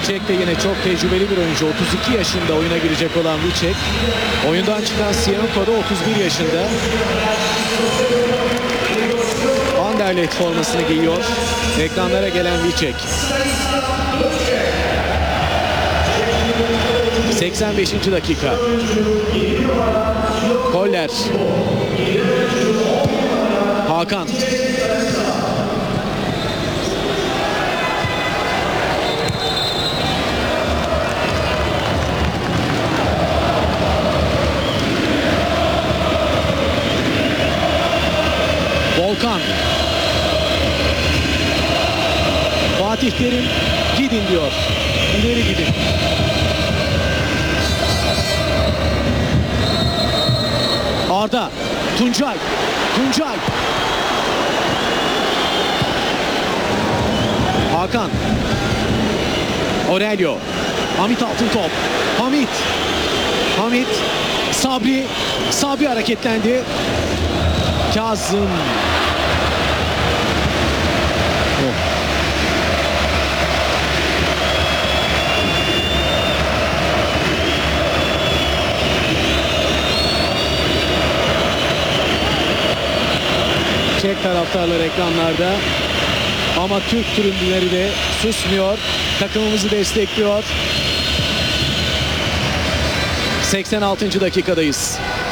Vicek de yine çok tecrübeli bir oyuncu. 32 yaşında oyuna girecek olan Vicek. Oyundan çıkan Siyanko da 31 yaşında. Anderlecht formasını giyiyor. Ekranlara gelen Vicek. 85. dakika. Koller. Hakan. Volkan. Fatih Terim gidin diyor. İleri gidin. Arda. Tuncay. Tuncay. Hakan. Aurelio. Hamit Altıntop. Hamit. Hamit. Sabri. Sabri hareketlendi. Kazım. Çek taraftarlar ekranlarda. Ama Türk tribünleri de susmuyor. Takımımızı destekliyor. 86. dakikadayız.